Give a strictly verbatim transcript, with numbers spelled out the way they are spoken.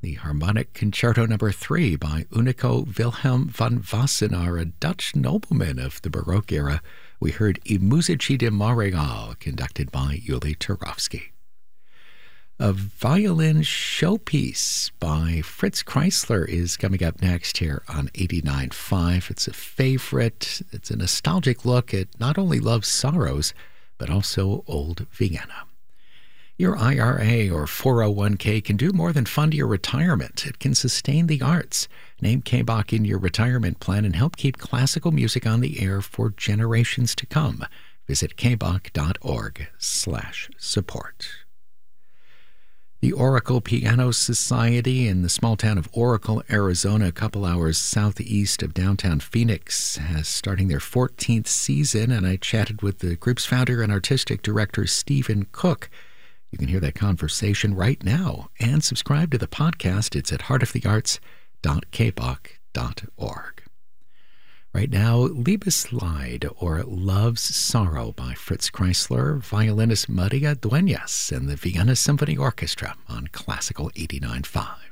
the Harmonic Concerto Number three by Unico Wilhelm van Wassenaar, a Dutch nobleman of the Baroque era. We heard I Musici di Montreal, conducted by Yuli Turovsky. A violin showpiece by Fritz Kreisler is coming up next here on eighty-nine point five. It's a favorite. It's a nostalgic look at not only love's sorrows, but also old Vienna. Your I R A or four oh one k can do more than fund your retirement. It can sustain the arts. Name K B A C in your retirement plan and help keep classical music on the air for generations to come. Visit kbac.org slash support. The Oracle Piano Society in the small town of Oracle, Arizona, a couple hours southeast of downtown Phoenix, has starting their fourteenth season, and I chatted with the group's founder and artistic director, Stephen Cook. You can hear that conversation right now and subscribe to the podcast. It's at heart of the arts dot k b a c dot org. Right now, Liebesleid, or Love's Sorrow by Fritz Kreisler, violinist Maria Dueñas, and the Vienna Symphony Orchestra on Classical eighty-nine point five.